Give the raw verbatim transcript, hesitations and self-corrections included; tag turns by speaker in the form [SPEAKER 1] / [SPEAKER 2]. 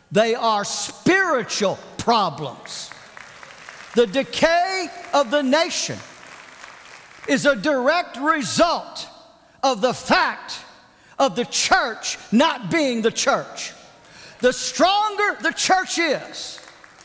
[SPEAKER 1] They are spiritual problems. The decay of the nation is a direct result of the fact of the church not being the church. The stronger the church is,